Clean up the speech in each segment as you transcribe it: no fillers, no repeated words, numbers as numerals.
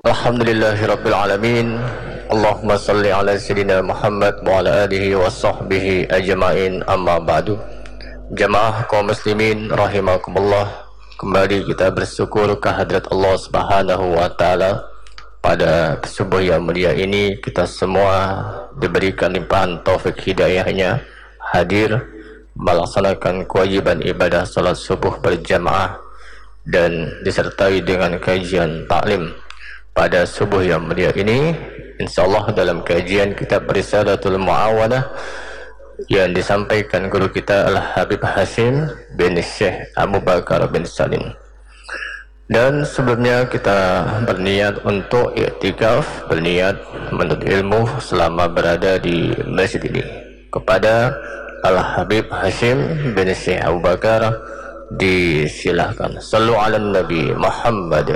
Alhamdulillahirabbil alamin. Allahumma salli ala sayyidina Muhammad wa ala alihi wa sahbihi ajma'in, amma ba'du. Jamaah kaum muslimin rahimakumullah, kembali kita bersyukur kehadrat Allah Subhanahu wa taala. Pada subuh yang mulia ini kita semua diberikan limpahan taufik hidayahnya hadir melaksanakan kewajiban ibadah salat subuh berjamaah dan disertai dengan kajian taklim. Pada subuh yang mulia ini, insyaallah dalam kajian kitab Risalatul Muawanah yang disampaikan guru kita Al-Habib Hashim bin Syekh Abu Bakar bin Salim. Dan sebelumnya kita berniat untuk i'tikaf, berniat menuntut ilmu selama berada di masjid ini. Kepada Al-Habib Hashim bin Syekh Abu Bakar disilahkan. Sallu ala Nabi Muhammad.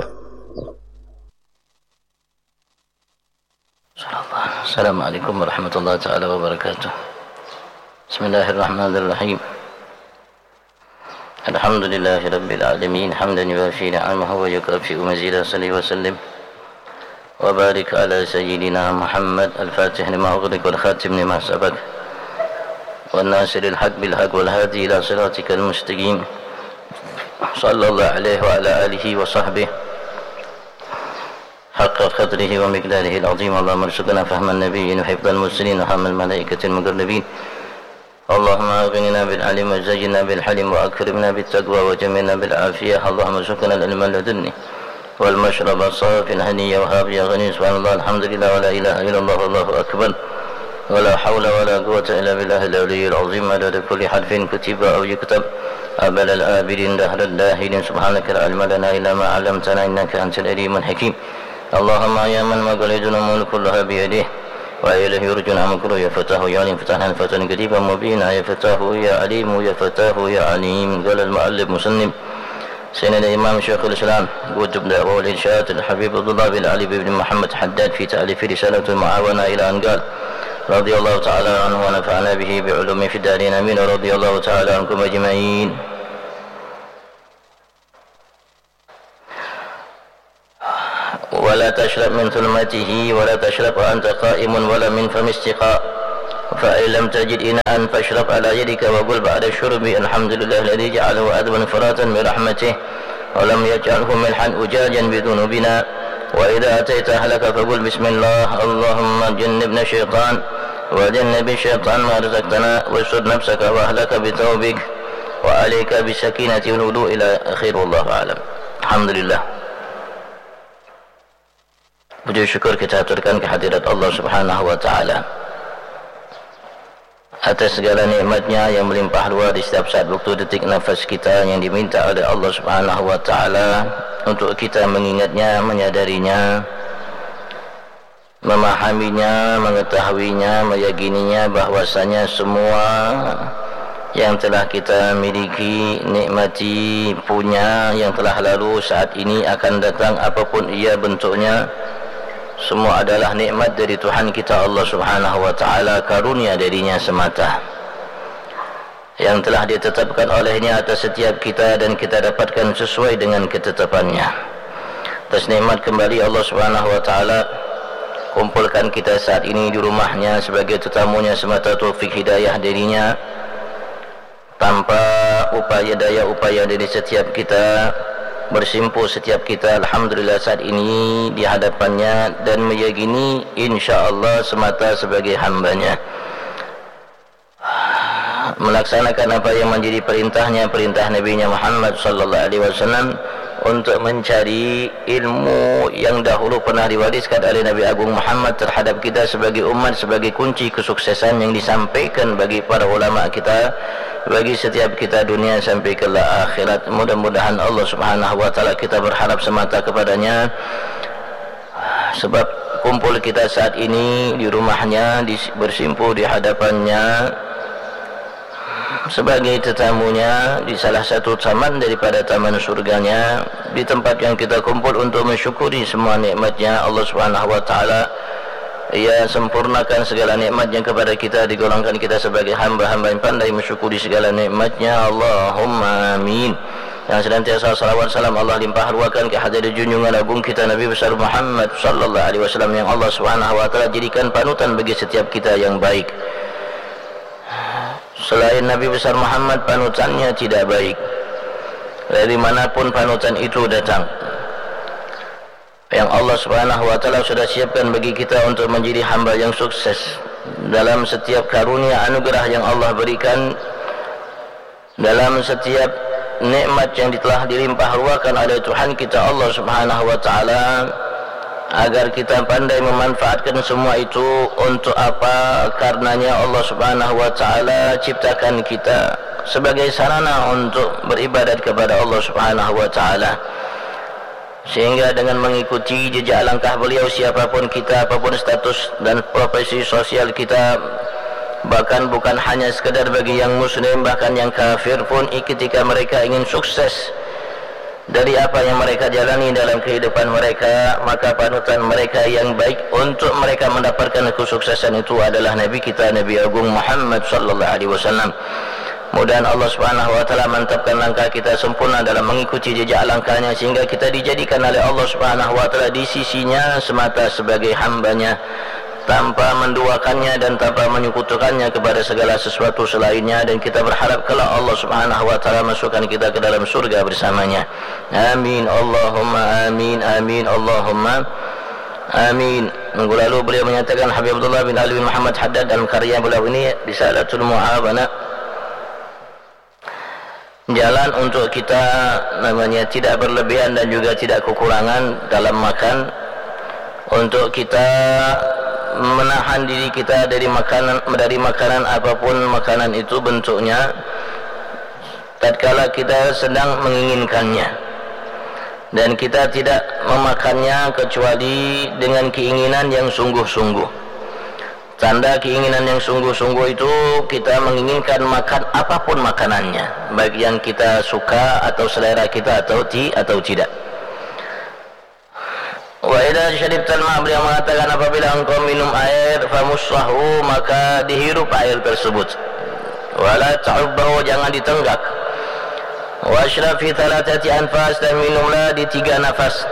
Assalamualaikum warahmatullahi taala wabarakatuh. Bismillahirrahmanirrahim. Alhamdulillahi rabbil alamin, hamdan yuwafi ni'amahu wa yukafi mazida, salli wa sallim wa barik ala sayyidina Muhammad al-fatih lima ughliq wal khatim lima sabaq wan nasiril haq bil haq wal hadi ila siratikal mustaqim. Sallallahu alaihi wa ala alihi wa sahbihi حق قدره ومقداره العظيم. اللهم ارزقنا فهم النبيين وحفظ المرسلين وهم الملائكة المقربين. اللهم اغننا بالعلم وزينا بالحلم واكرمنا بالتقوى وجملنا بالعافية. اللهم ارزقنا العلم اللدني والمشرب الصافي الهني وهاب يا غني. سبحان الله الحمد لله ولا اله الا الله والله اكبر ولا حول ولا قوة الا بالله العلي العظيم. عدد كل حرف كتب او يكتب أبل الآبدين دهر الداهرين. سبحانك لا علم لنا إلا ما علمتنا إنك أنت العليم الحكيم. اللهم يا من مقاليدنا الملك كلها بيده وإليه يرجون مكروه يا فتاه يا عليم. فتحنا الفتح قريبا مبينا يا فتاه يا عليم يا فتاه يا عليم. قال المؤلف مسلم سيدنا الإمام شيخ الإسلام قطب الدعوة والإرشاد الحبيب عبد الله بن علي بن محمد حداد في تأليف رسالة المعاونة إلى أن قال رضي الله تعالى عنه ونفعنا به بعلومه في الدارين آمين. رضي الله تعالى عنكم أجمعين. ولا تشرب من ثلمته ولا تشرب وأنت قائم ولا من فم استقاء. فإن لم تجد إناء فاشرب على يدك وقل بعد الشرب الحمد لله الذي جعله أذبا فراتا برحمته ولم يجعله ملحا أجاجا بذنوبنا. وإذا أتيت أهلك فقل بسم الله اللهم جنبنا الشيطان وجنب الشيطان ما رزقتنا واستر نفسك وأهلك بثوبك وعليك بسكينة الوضوء إلى آخر. والله أعلم. الحمد لله. Puji syukur kita aturkan kehadirat Allah Subhanahu wa taala atas segala nikmatnya yang melimpah luar di setiap saat waktu detik nafas kita, yang diminta oleh Allah Subhanahu wa taala untuk kita mengingatnya, menyadarinya, memahaminya, mengetahuinya, meyakininya bahwasanya semua yang telah kita miliki, nikmati, punya, yang telah lalu, saat ini, akan datang, apapun ia bentuknya, semua adalah nikmat dari Tuhan kita Allah Subhanahu wa taala, karunia darinya semata yang telah ditetapkan olehnya atas setiap kita dan kita dapatkan sesuai dengan ketetapannya. Atas nikmat kembali Allah Subhanahu wa taala kumpulkan kita saat ini di rumahnya sebagai tetamunya semata, taufik hidayah darinya, tanpa upaya daya upaya dari setiap kita, bersimpuh setiap kita alhamdulillah saat ini di hadapannya dan meyakini insyaallah semata sebagai hambanya, melaksanakan apa yang menjadi perintahnya, perintah Nabi-Nya Muhammad sallallahu alaihi wasallam untuk mencari ilmu yang dahulu pernah diwariskan oleh Nabi Agung Muhammad terhadap kita sebagai umat, sebagai kunci kesuksesan yang disampaikan bagi para ulama kita, bagi setiap kita dunia sampai ke akhirat. Mudah-mudahan Allah Subhanahu wa taala kita berharap semata kepadanya, sebab kumpul kita saat ini di rumahnya, bersimpuh di hadapannya sebagai tetamunya di salah satu taman daripada taman surganya, di tempat yang kita kumpul untuk mensyukuri semua nikmatnya Allah Subhanahu wa taala. Ia sempurnakan segala nikmatnya kepada kita, digolongkan kita sebagai hamba-hamba yang pandai mensyukuri segala nikmatnya. Allahumma amin. yang senantiasa salawat salam Allah limpah ruahkan ke hadirat junjungan agung kita Nabi besar Muhammad sallallahu alaihi wasallam yang Allah Subhanahu wa taala jadikan panutan bagi setiap kita yang baik. Selain Nabi besar Muhammad panutannya tidak baik. Dari manapun panutan itu datang, yang Allah Subhanahu wa taala sudah siapkan bagi kita untuk menjadi hamba yang sukses dalam setiap karunia anugerah yang Allah berikan, dalam setiap nikmat yang telah dilimpah ruahkan oleh Tuhan kita Allah Subhanahu wa taala, agar kita pandai memanfaatkan semua itu. Untuk apa? Karenanya Allah Subhanahu wa taala ciptakan kita sebagai sarana untuk beribadat kepada Allah Subhanahu wa taala, sehingga dengan mengikuti jejak langkah beliau, siapapun kita, apapun status dan profesi sosial kita, bahkan bukan hanya sekadar bagi yang muslim, bahkan yang kafir pun, ketika mereka ingin sukses dari apa yang mereka jalani dalam kehidupan mereka, maka panutan mereka yang baik untuk mereka mendapatkan kesuksesan itu adalah Nabi kita, Nabi Agung Muhammad sallallahu alaihi wasallam. Mudah-mudahan Allah Subhanahu wa taala mantapkan langkah kita sempurna dalam mengikuti jejak langkahnya, sehingga kita dijadikan oleh Allah Subhanahu wa taala di sisinya semata sebagai hambanya, tanpa menduakannya dan tanpa menyekutukannya kepada segala sesuatu selainnya. Dan kita berharap kelak Allah Subhanahu wa taala masukkan kita ke dalam surga bersamanya. Amin Allahumma amin, amin Allahumma amin. Minggu lalu beliau menyatakan, Habibullah bin Ali bin Muhammad Haddad dalam karya beliau ini Risalatul Mu'awana, jalan untuk kita namanya tidak berlebihan dan juga tidak kekurangan dalam makan, untuk kita menahan diri kita dari makanan apapun makanan itu bentuknya, tatkala kita sedang menginginkannya, dan kita tidak memakannya kecuali dengan keinginan yang sungguh-sungguh. Tanda keinginan yang sungguh-sungguh itu kita menginginkan makan apapun makanannya, baik yang kita suka atau selera kita atau tidak. Wa idza syaribtal ma', beliau mengatakan apabila engkau minum air famussahu, maka dihirup air tersebut. Wala ta'ubbahu, jangan ditenggak. Wa ashrab fi thalathati anfas, dan minumlah di 3 nafas.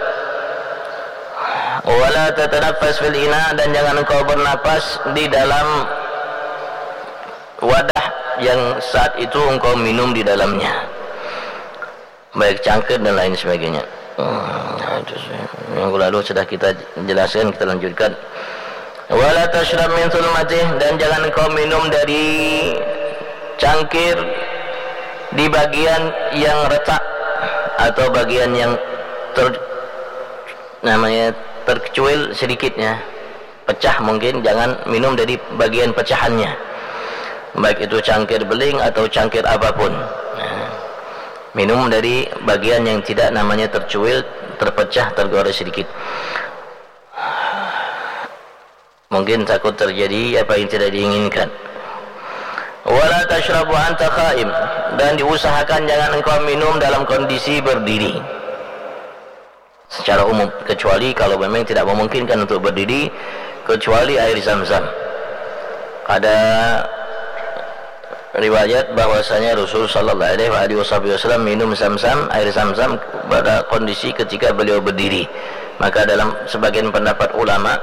Wala tatanaffas fil ina, dan jangan engkau bernapas di dalam wadah yang saat itu engkau minum di dalamnya, baik cangkir dan lain sebagainya. Minggu lalu sudah kita jelaskan, kita lanjutkan. Wala tashrab min thulmatih, dan jangan engkau minum dari cangkir di bagian yang retak atau bagian yang terkecuil sedikitnya, pecah mungkin, jangan minum dari bagian pecahannya, baik itu cangkir beling atau cangkir apapun. Minum dari bagian yang tidak namanya tercuil, terpecah, tergores sedikit. Mungkin takut terjadi apa yang tidak diinginkan. Wala tashrabu anta qaim, dan diusahakan jangan engkau minum dalam kondisi berdiri secara umum, kecuali kalau memang tidak memungkinkan untuk berdiri, kecuali air Zam-Zam. Ada riwayat bahwasanya Rasul sallallahu alaihi wasallam minum Zam-Zam, air Zam-Zam pada kondisi ketika beliau berdiri. Maka dalam sebagian pendapat ulama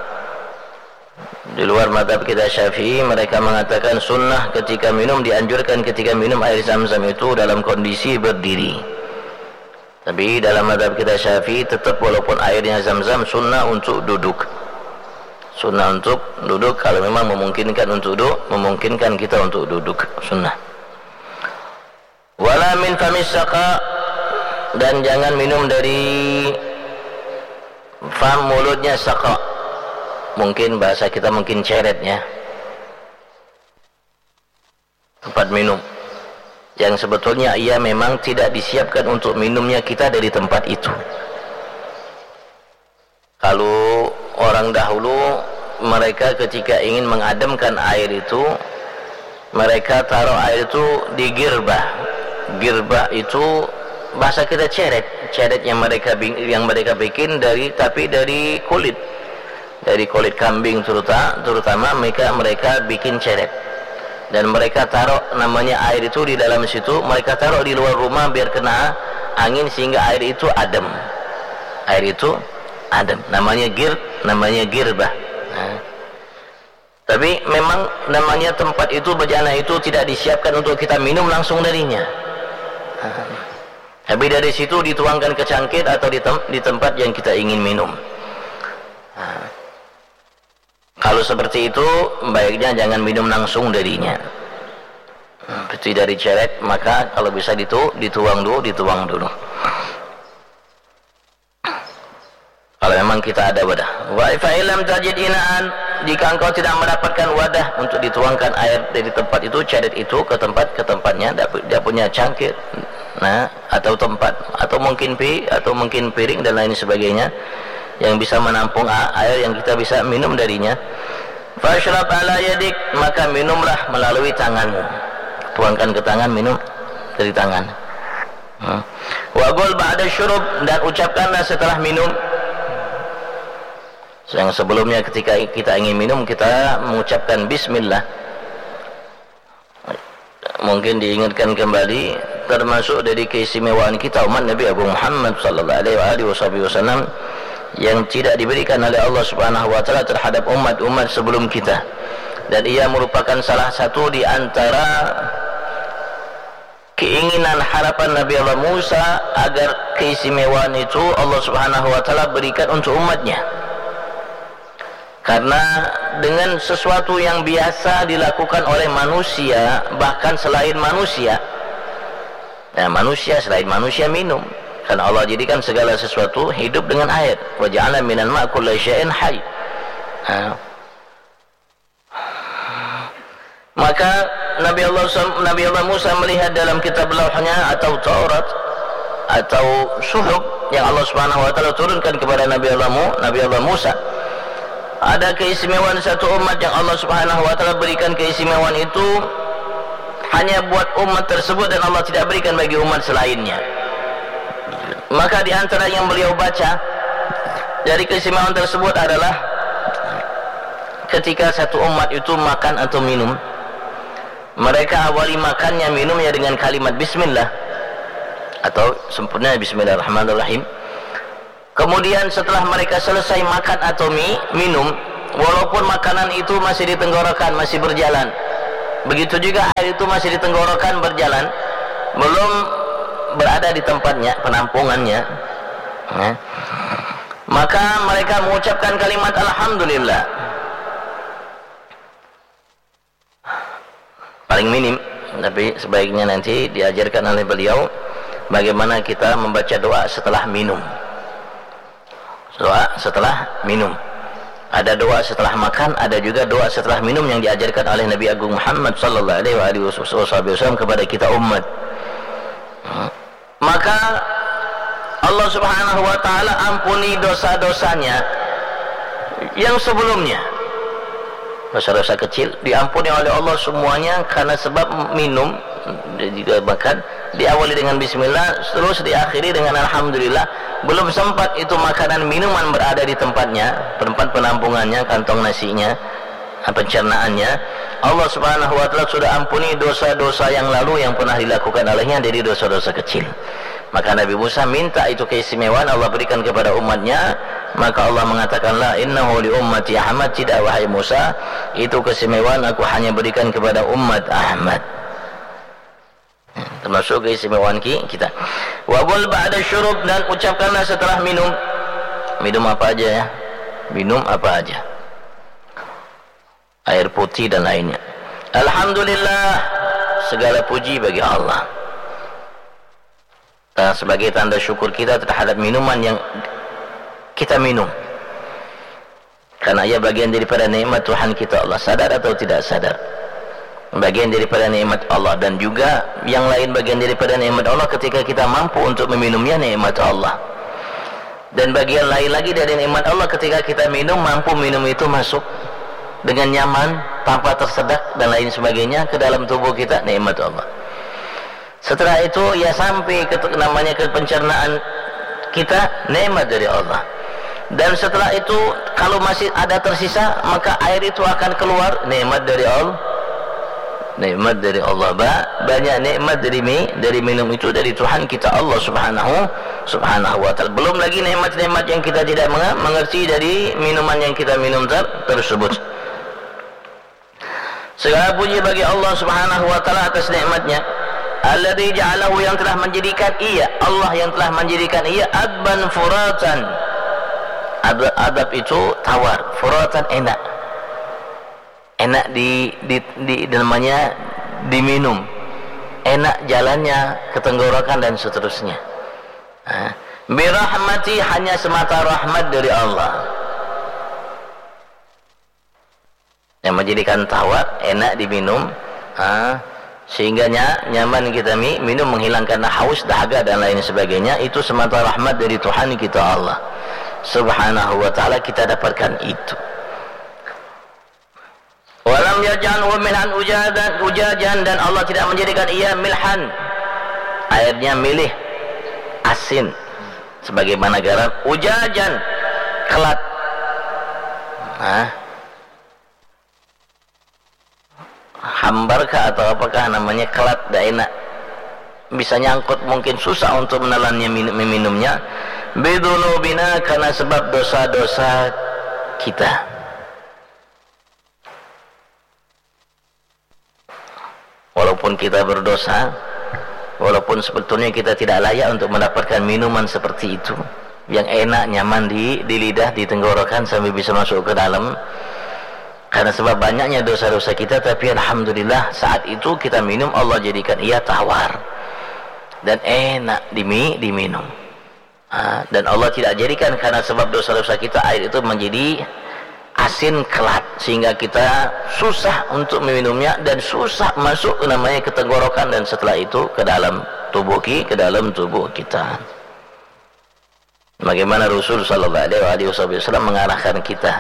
di luar mazhab kita Syafi'i, mereka mengatakan sunnah ketika minum, dianjurkan ketika minum air Zam-Zam itu dalam kondisi berdiri. Tapi dalam mazhab kita Syafi'i tetap walaupun airnya Zam-Zam, sunnah untuk duduk. Sunnah untuk duduk kalau memang memungkinkan untuk duduk, memungkinkan kita untuk duduk, sunnah. Wala min famis saqa, dan jangan minum dari fam, mulutnya saqa. Mungkin bahasa kita mungkin ceret ya, tempat minum yang sebetulnya ia memang tidak disiapkan untuk minumnya kita dari tempat itu. Kalau orang dahulu, mereka ketika ingin mengademkan air itu, mereka taruh air itu di girbah. Girbah itu bahasa kita ceret, ceret yang mereka bikin dari kulit kambing terutama mereka bikin ceret. dan mereka taruh namanya air itu di dalam situ, mereka taruh di luar rumah biar kena angin sehingga air itu adem. Air itu adem, namanya girbah. Tapi memang namanya tempat itu, bejana itu tidak disiapkan untuk kita minum langsung darinya. Tapi dari situ dituangkan ke cangkir atau di tempat yang kita ingin minum. Kalau seperti itu, baiknya jangan minum langsung darinya. Seperti dari ceret, maka kalau bisa dituang dulu. Kalau memang kita ada wadah. Wa fa'ilam tajid inaan, jika engkau tidak mendapatkan wadah untuk dituangkan air dari tempat itu, ceret itu ke tempatnya, dia punya cangkir, atau tempat, atau mungkin piring dan lain sebagainya yang bisa menampung air yang kita bisa minum darinya. Fashrab ala yadik, maka minumlah melalui tanganmu. Tuangkan ke tangan, minum dari tangan. Wa qul ba'da syurub, dan ucapkanlah setelah minum. Yang sebelumnya ketika kita ingin minum, kita mengucapkan bismillah. Mungkin diingatkan kembali, termasuk dari keistimewaan kita umat Nabi Abu Muhammad sallallahu alaihi wasallam yang tidak diberikan oleh Allah Subhanahu wa taala terhadap umat-umat sebelum kita. Dan ia merupakan salah satu di antara keinginan harapan Nabi Allah Musa agar keistimewaan itu Allah Subhanahu wa taala berikan untuk umatnya. Karena dengan sesuatu yang biasa dilakukan oleh manusia, bahkan selain manusia, selain manusia minum, karena Allah jadikan segala sesuatu hidup dengan air. Wa ja'ala minal ma'i kulli syai'in hayy. Maka Nabi Allah Musa melihat dalam kitab lauhnya atau Taurat atau suhuf yang Allah Subhanahu wa taala turunkan kepada Nabi Allah Musa, ada keistimewaan satu umat yang Allah Subhanahu wa taala berikan keistimewaan itu hanya buat umat tersebut dan Allah tidak berikan bagi umat selainnya. Maka di antara yang beliau baca dari keistimewaan tersebut adalah ketika satu umat itu makan atau minum, mereka awali makannya minumnya dengan kalimat bismillah atau sempurna bismillahirrahmanirrahim. Kemudian setelah mereka selesai makan atau minum, walaupun makanan itu masih di tenggorokan, masih berjalan, begitu juga air itu masih di tenggorokan berjalan, belum berada di tempatnya, penampungannya, maka mereka mengucapkan kalimat alhamdulillah. Paling minim, tapi sebaiknya nanti diajarkan oleh beliau bagaimana kita membaca doa setelah minum. Doa setelah minum. Ada doa setelah makan, ada juga doa setelah minum yang diajarkan oleh Nabi Agung Muhammad sallallahu alaihi wasallam kepada kita umat. Maka Allah Subhanahu wa taala ampuni dosa-dosanya yang sebelumnya. Dosa-dosa kecil diampuni oleh Allah semuanya karena sebab minum dan juga makan, diawali dengan bismillah, terus diakhiri dengan alhamdulillah. Belum sempat itu makanan minuman berada di tempatnya, tempat penampungannya, kantong nasinya, pencernaannya, Allah Subhanahu wa taala sudah ampuni dosa-dosa yang lalu yang pernah dilakukan olehnya dari dosa-dosa kecil. Maka Nabi Musa minta itu keistimewaan Allah berikan kepada umatnya. Maka Allah mengatakanlah, innahu li ummati Ahmad, tidak wahai Musa, itu keistimewaan aku hanya berikan kepada umat Ahmad. Termasuk keistimewaan kita. Wa qul ba'da syurub, dan ucapkanlah setelah minum. Minum apa aja ya? Minum apa aja? Air putih dan lainnya. Alhamdulillah, segala puji bagi Allah. Sebagai tanda syukur kita terhadap minuman yang kita minum, karena ia bagian daripada nikmat Tuhan kita, Allah sadar atau tidak sadar, bagian daripada nikmat Allah. Dan juga yang lain bagian daripada nikmat Allah ketika kita mampu untuk meminumnya, nikmat Allah. Dan bagian lain lagi dari nikmat Allah ketika kita minum, mampu minum itu masuk dengan nyaman tanpa tersedak dan lain sebagainya ke dalam tubuh kita, nikmat Allah. Setelah itu ya sampai ke namanya ke pencernaan kita, nikmat dari Allah. Dan setelah itu kalau masih ada tersisa, maka air itu akan keluar, nikmat dari Allah. nikmat dari Allah. Banyak nikmat dari minum itu dari Tuhan kita Allah subhanahu wa ta'ala. Belum lagi nikmat-nikmat yang kita tidak mengerti dari minuman yang kita minum tersebut. Segala puji bagi Allah subhanahu wa ta'ala atas nikmatnya. Alladzi ja'alahu, yang telah menjadikan ia, Allah yang telah menjadikan ia adban furatan. Adab itu tawar, furatan enak di namanya diminum, enak jalannya ke tenggorokan dan seterusnya. Birahmati, hanya semata rahmat dari Allah yang menjadikan tawar, enak diminum, sehingga nyaman kita minum, menghilangkan haus, dahaga dan lain sebagainya. Itu semata rahmat dari Tuhan kita Allah subhanahu wa ta'ala, kita dapatkan itu. Walam yaj'alhu milhan ujajan, dan Allah tidak menjadikan ia milhan, airnya milih, asin sebagaimana garam, ujajan, kelat. Hambarkah atau apakah namanya, kelat, dah enak, bisa nyangkut, mungkin susah untuk menelannya, meminumnya. Bidunubina, karena sebab dosa-dosa kita. Walaupun kita berdosa, walaupun sebetulnya kita tidak layak untuk mendapatkan minuman seperti itu yang enak, nyaman di lidah, di tenggorokan sampai bisa masuk ke dalam, karena sebab banyaknya dosa-dosa kita. Tapi alhamdulillah saat itu kita minum, Allah jadikan ia tawar dan enak diminum. Dan Allah tidak jadikan karena sebab dosa-dosa kita air itu menjadi asin, kelat, sehingga kita susah untuk meminumnya dan susah masuk namanya ke tenggorokan, dan setelah itu ke dalam tubuh kita. Bagaimana Rasul sallallahu alaihi wasallam mengarahkan kita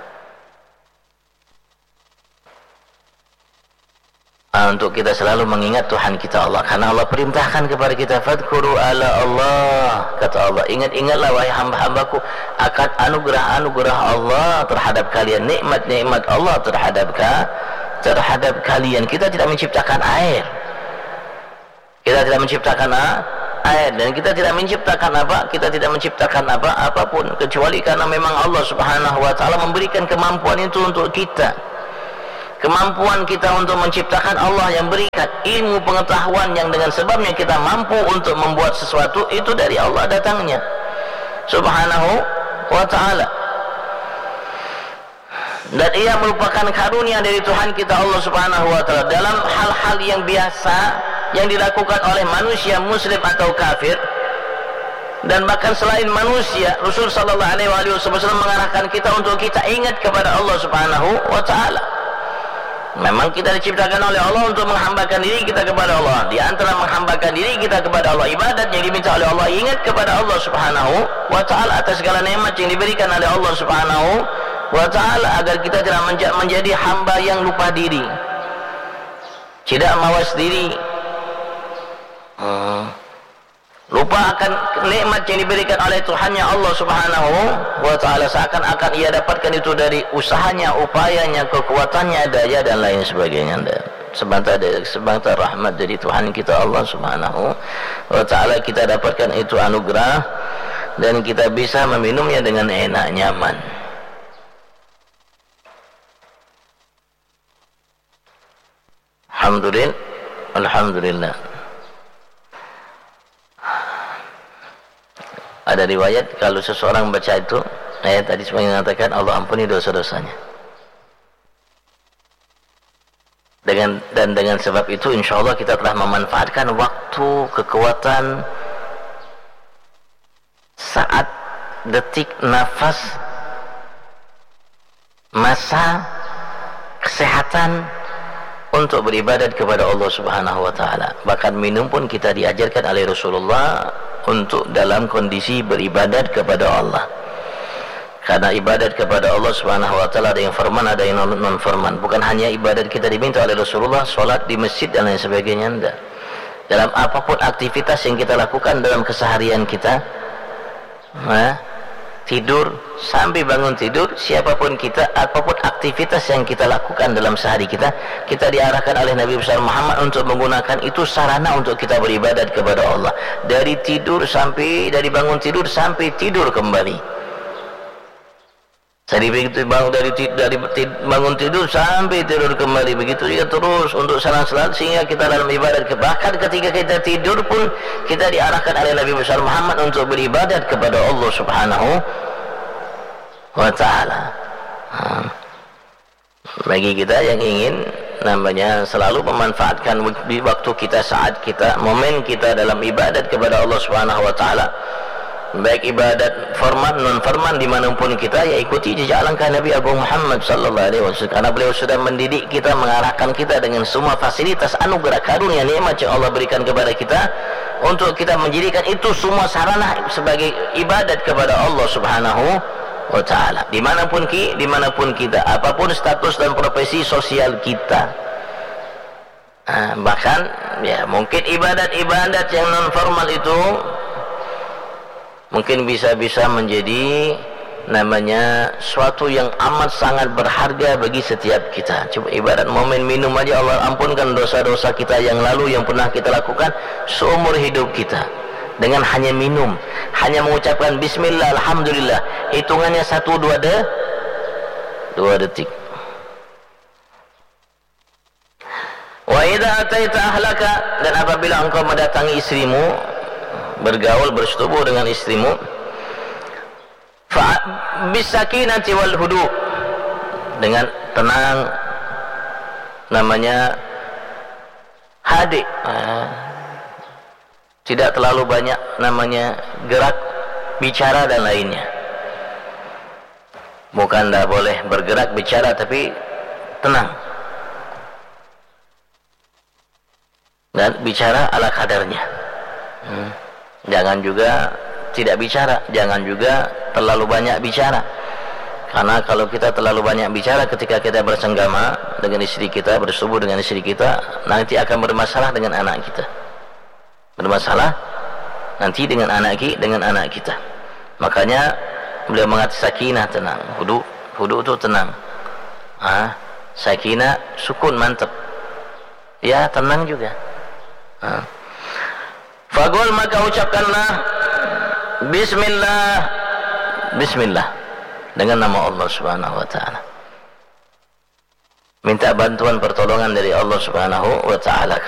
untuk kita selalu mengingat Tuhan kita Allah, karena Allah perintahkan kepada kita, fadhkuru ala Allah, kata Allah, ingat-ingatlah wahai hamba-hambaku akan anugerah-anugerah Allah terhadap kalian, nikmat-nikmat Allah terhadap kalian. Kita tidak menciptakan air, kita tidak menciptakan air, dan kita tidak menciptakan apapun kecuali karena memang Allah subhanahu wa ta'ala memberikan kemampuan itu untuk kita. Kemampuan kita untuk menciptakan Allah yang berikan, ilmu pengetahuan yang dengan sebabnya kita mampu untuk membuat sesuatu, itu dari Allah datangnya subhanahu wa ta'ala. Dan ia merupakan karunia dari Tuhan kita Allah subhanahu wa ta'ala dalam hal-hal yang biasa yang dilakukan oleh manusia muslim atau kafir, dan bahkan selain manusia. Rasul sallallahu alaihi wasallam mengarahkan kita untuk kita ingat kepada Allah subhanahu wa ta'ala. Memang kita diciptakan oleh Allah untuk menghambakan diri kita kepada Allah. Di antara menghambakan diri kita kepada Allah, ibadat yang diminta oleh Allah, ingat kepada Allah subhanahu wa ta'ala atas segala nikmat yang diberikan oleh Allah subhanahu wa ta'ala, agar kita tidak menjadi hamba yang lupa diri, tidak mawas diri, lupa akan nikmat yang diberikan oleh Tuhannya Allah subhanahu wa ta'ala, seakan-akan ia dapatkan itu dari usahanya, upayanya, kekuatannya, daya dan lain sebagainya. Sebentar rahmat dari Tuhan kita Allah subhanahu wa ta'ala, kita dapatkan itu anugerah dan kita bisa meminumnya dengan enak, nyaman. Alhamdulillah. Ada riwayat kalau seseorang baca itu ayat tadi mengatakan Allah ampuni dosa-dosanya. Dengan sebab itu insyaallah kita telah memanfaatkan waktu, kekuatan, saat, detik, nafas, masa, kesehatan untuk beribadat kepada Allah subhanahu wa ta'ala. Bahkan minum pun kita diajarkan oleh Rasulullah untuk dalam kondisi beribadat kepada Allah, karena ibadat kepada Allah subhanahu wa ta'ala ada yang firman, ada yang non firman. Bukan hanya ibadat kita diminta oleh Rasulullah, solat di masjid dan lain sebagainya, enggak. Dalam apapun aktivitas yang kita lakukan dalam keseharian kita, tidur sampai bangun tidur, siapapun kita, apapun aktivitas yang kita lakukan dalam sehari kita diarahkan oleh Nabi besar Muhammad untuk menggunakan itu sarana untuk kita beribadat kepada Allah. Dari bangun tidur sampai tidur kembali. Jadi begitu dari bangun tidur sampai tidur kembali, begitu juga terus untuk salat sehingga kita dalam ibadat. Bahkan ketika kita tidur pun kita diarahkan oleh Nabi besar Muhammad untuk beribadat kepada Allah Subhanahu wa ta'ala. Bagi kita yang ingin selalu memanfaatkan waktu kita, saat kita, momen kita dalam ibadat kepada Allah Subhanahu wa ta'ala, baik ibadat formal non formal dimanapun kita, ya ikuti jejak langkah Nabi Agung Muhammad sallallahu alaihi wasallam, karena beliau sudah mendidik kita, mengarahkan kita dengan semua fasilitas anugerah karunia nikmat yang Allah berikan kepada kita, untuk kita menjadikan itu semua sarana sebagai ibadat kepada Allah Subhanahu wa ta'ala, dimanapun kita, apapun status dan profesi sosial kita. Bahkan ya mungkin ibadat-ibadat yang non formal itu mungkin bisa menjadi suatu yang amat sangat berharga bagi setiap kita. Coba ibarat momen minum aja, Allah ampunkan dosa-dosa kita yang lalu yang pernah kita lakukan seumur hidup kita. Dengan hanya minum, hanya mengucapkan bismillah, alhamdulillah, hitungannya 1-2 detik. Wa idza ataita ahlaka, dan apabila engkau mendatangi istrimu, bergaul, bersetubuh dengan istrimu, bisakinati wal hudu, dengan tenang, hadik, tidak terlalu banyak gerak, bicara dan lainnya. Bukan tidak boleh bergerak, bicara, tapi tenang dan bicara ala kadarnya. Jangan juga tidak bicara, jangan juga terlalu banyak bicara. Karena kalau kita terlalu banyak bicara ketika kita bersenggama dengan istri kita, bersetubuh dengan istri kita, nanti akan bermasalah dengan anak kita. Bermasalah nanti dengan anak kita. Makanya beliau mengatakan sakinah, tenang. Hudu itu tenang. Sakinah, sukun, mantap. Ya, tenang juga. Faqul, maka ucapkanlah Bismillah dengan nama Allah Subhanahu wa ta'ala. Minta bantuan pertolongan dari Allah Subhanahu wa ta'ala.